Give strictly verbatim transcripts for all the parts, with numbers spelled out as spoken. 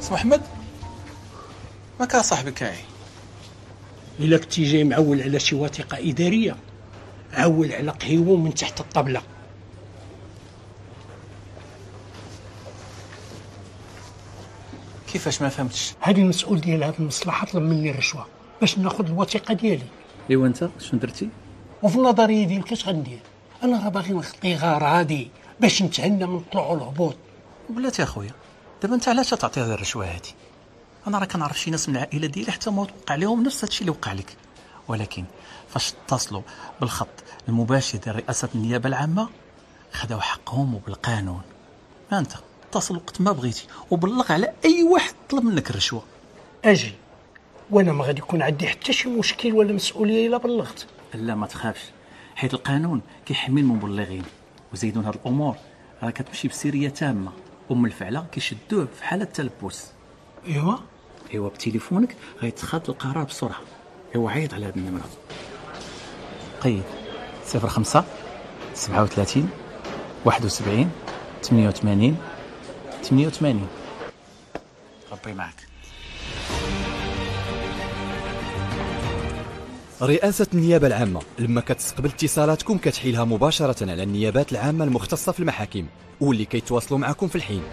اسمو محمد ما كان صاحبك كاعي. إلا كنتي جاي معول على شي وثيقة إدارية عول على قهيوه من تحت الطبلة. كيفاش ما فهمتش؟ هذه المسؤول ديال هذه المصلحة طلب مني الرشوة باش ناخذ الوثيقة ديالي. ايوا انت شنو درتي؟ وفي النظرية ديالك اش غندير؟ انا راه باغي نخطي غراضي باش نتهنى من الطلوع والهبوط. بلاتي اخويا دابا انت علاش تعطي هذه الرشوه هذه؟ انا راه كنعرف شي ناس من العائله ديالي حتى ما وقع لهم نفس هادشي اللي وقع لك، ولكن فاش اتصلوا بالخط المباشر ديال رئاسه النيابه العامه خداو حقهم وبالقانون. ما انت اتصل وقت ما بغيتي وبلغ على اي واحد طلب منك الرشوه. اجي وانا ما غادي يكون عندي حتى شي مشكل ولا مسؤوليه الا بلغت. لا ما تخافش، حيت القانون كيحمي المبلغين، وزيدون هاد الامور راه كتمشي بسريه تامه، ام الفعله كيشدوه في حاله تلبس. ايوا ايوا بتليفونك غيتخذ القرار بسرعه. ايوا عيط على هاد النمره. قيد صفر خمسة سبعة وثلاثين واحد وسبعين ثمانية وثمانين ثمانية وثمانين. ربي معك. رئاسة النيابة العامة لما كتستقبل اتصالاتكم كتحيلها مباشرة على النيابات العامة المختصة في المحاكم واللي كيتواصلوا معكم في الحين.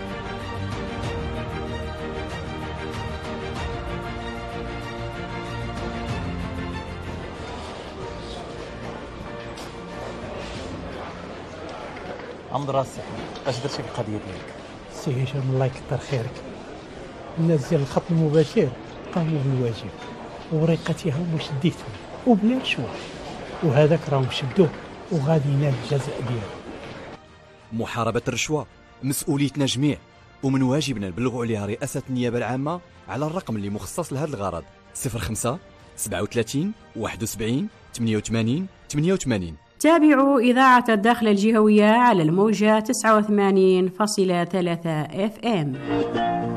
عمد راسك اش درتي في القضيه ديالك؟ سي هشام الله يكثر خيرك، الناس ديال الخط المباشر قاموا بالواجب ورقتها وشديتهم وبلا رشوه، وهذاك راهم شدوه وغادي ينال الجزاء ديالو. محاربة الرشوة مسؤوليتنا جميع، ومن واجبنا نبلغوا عليها رئاسة النيابة العامة على الرقم اللي مخصص لهذا الغرض صفر خمسة سبعة وثلاثين واحد وسبعين ثمانية وثمانين ثمانية وثمانين. تابعوا إذاعة الداخل الجهوية على الموجة تسعة وثمانين فاصلة ثلاثة اف ام.